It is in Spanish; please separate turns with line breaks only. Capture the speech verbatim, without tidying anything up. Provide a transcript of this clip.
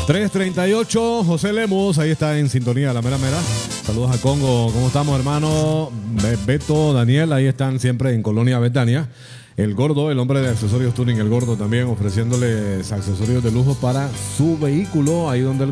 tres treinta y ocho, José Lemos, ahí está en sintonía, la mera mera. Saludos a Congo, ¿cómo estamos, hermano? Beto, Daniel, ahí están siempre en Colonia Betania. El Gordo, el hombre de accesorios tuning, el Gordo también ofreciéndoles accesorios de lujo para su vehículo, ahí donde el